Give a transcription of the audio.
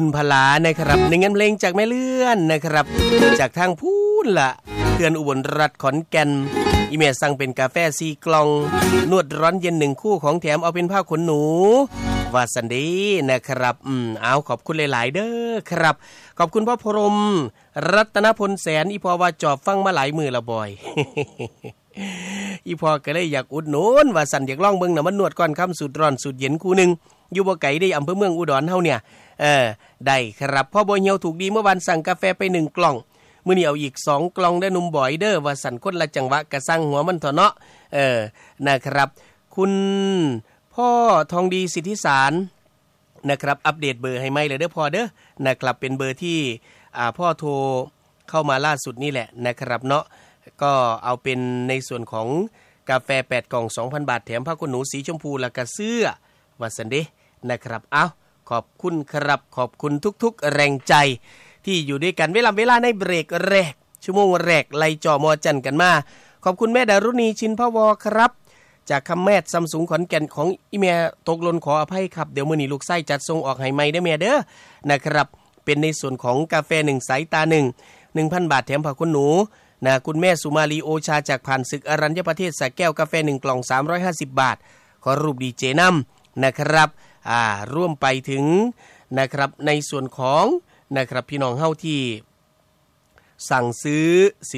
พลานะครับในงานเพลงจากแม่เลื่อนนะครับจากทางพูนล่ะเขื่อนอุบลรัฐขอนแก่นอีเมลสั่งเป็นกาแฟ4กล่องนวดร้อนเย็น1คู่ของแถมเอาเป็นผ้าขนหนูวาสันดีนะครับเอาขอบคุณหลายๆเด้อครับขอบคุณพ่อพรหมรัตนพลแสนอีพอว่าจอบฟังมาหลายมือละบ่อย อีพอก็เลยอยากอุดหนุนว่าสันอยากลองเบิ่งน่ะมันนวดก่อนค่ำสุดร้อนสุดเย็นคู่นึงอยู่บ่ไกลได้อำเภอเมืองอุดรเฮาเนี่ยได้ครับพ่อบ่เหี่ยวถูกดีเมื่อวานสั่งกาแฟไป1กล่องมื้อนี้เอาอีก2กล่องได้หนุ่มบ่อยเด้อว่าสันคนละจังหวะกะสั่งหัวมันเถาะเนาะนะครับคุณพ่อทองดีสิทธิสารนะครับอัปเดตเบอร์ให้ใหม่เลยเด้อพ่อเด้อนะครับเป็นเบอร์ที่พ่อโทรเข้ามาล่าสุดนี่แหละนะครับเนาะก็เอาเป็นในส่วนของกาแฟ8กล่อง 2,000 บาทแถมผ้าขนหนูสีชมพูและกระเสื้อว่าซั่นเด้นะครับเอาขอบคุณครับขอบคุณทุกๆแรงใจที่อยู่ด้วยกันเวลาในเบรกแรกชั่วโมงแรกไล่จ่อมอจันกันมาขอบคุณแม่ดารุณีชินพวครับจากคำแม่ซัมซุงขอนแก่นของอีเมียตกหล่นขออภัยครับเดี๋ยวมื้อนี้ลูกไส้จัดส่งออกให้ใหม่เด้อแม่เด้อนะครับเป็นในส่วนของกาแฟ1สายตา1,000 บาทแถมผ้าขนหนูนะคุณแม่สุมาลีโอชาจากผ่านศึกอรัญญประเทศสระแก้วกาแฟ1กล่อง350 บาทขอรูปดีเจนำนะครับร่วมไปถึงนะครับในส่วนของนะครับพี่น้องเฮาที่สั่งซื้อ